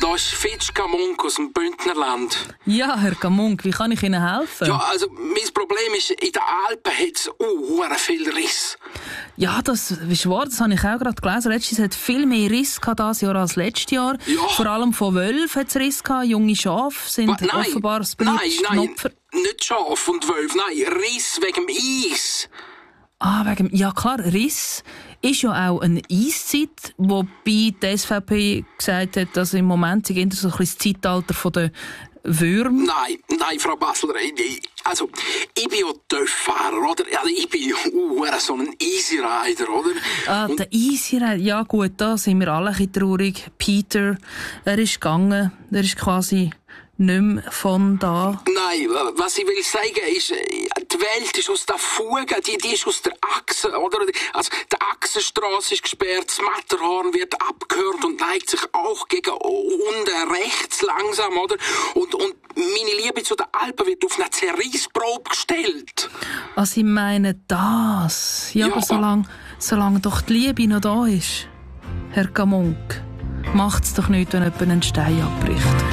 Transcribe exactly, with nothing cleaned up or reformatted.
Da ist Fitsch Gamunk aus dem Bündnerland. Ja, Herr Gamunk, wie kann ich Ihnen helfen? Ja, also, mein Problem ist, in den Alpen hat es uh, viel Riss. Ja, das ist wahr, das habe ich auch gerade gelesen. Letztes hat viel mehr Riss gehabt dieses Jahr als letztes Jahr. Ja. Vor allem von Wölfen hat es Riss gehabt. Junge Schafe sind Wa- nein, offenbar das nein, beliebteste nein, Opfer. nicht Schaf und Wölf, nein, Riss wegen dem Eis. Ah, wegen, ja klar, Riss ist ja auch eine Eiszeit, wobei die S V P gesagt hat, dass im Moment sind so ein bisschen das Zeitalter der Würmer. Nein, nein, Frau Basler, ich- also, ich bin ja Töfffahrer, oder? Also, ich bin ja uh, so ein Easy Rider, oder? Ah, der Easy Rider, ja gut, da sind wir alle ein bisschen traurig. Peter, er ist gegangen, er ist quasi nicht mehr von da. Nein, was ich will sagen ist, die Welt ist aus der Fuge, die, die ist aus der Achse, oder? Also, die Achsenstrasse ist gesperrt, das Matterhorn wird abgehört und neigt sich auch gegen unten rechts langsam, oder? Und, und meine Liebe zu den Alpen wird auf eine Zerreissprobe gestellt. Also ich meine das. Ja, Ja, aber solange, solange doch die Liebe noch da ist, Herr Gamunk, macht's doch nicht, wenn jemand einen Stein abbricht.